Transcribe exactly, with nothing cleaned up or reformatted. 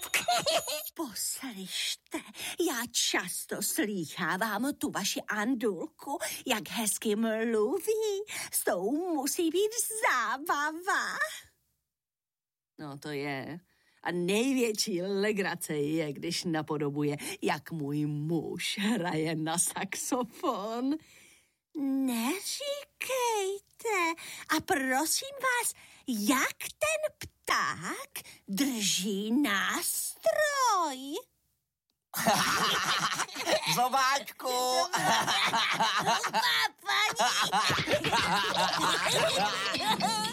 Poslyšte, já často slýchávám tu vaši Andulku, jak hezky mluví. S tou musí být zábava. No to je. A největší legrace je, když napodobuje, jak můj muž hraje na saxofon. Neříkejte. A prosím vás, jak ten pták drží nástroj? Zobáčku! Paní!